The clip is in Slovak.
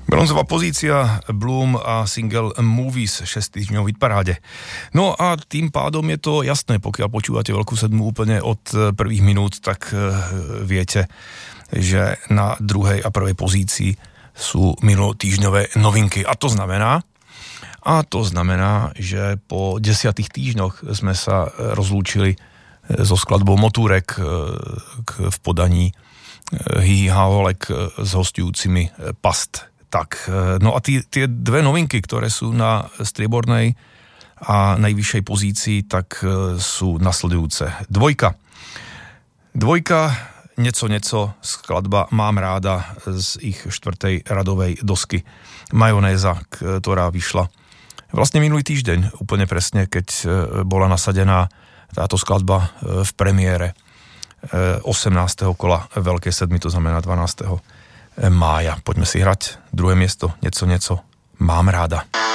Bronzová pozícia Bloom a single Movies 6 týždňov v hitparáde. No a tým pádom je to jasné, pokiaľ počúvate Veľkú sedmu úplne od prvých minút, tak viete, že na druhej a prvej pozícii sú minulotýždňové novinky. A to znamená, že po 10 týždňoch sme sa rozlúčili so skladbou Motúrek v podaní Hihi Háholek s hostujúcimi Past. Tak, no a tie dve novinky, ktoré sú na striebornej a najvyššej pozícii, tak sú nasledujúce. Dvojka, Nieco, skladba Mám ráda z ich 4. radovej dosky Majonéza, ktorá vyšla vlastne minulý týždeň, úplne presne, keď bola nasadená táto skladba v premiére 18. kola Veľkej sedmy, to znamená 12. mája. Poďme si hrať druhé miesto, Nieco, Mám ráda.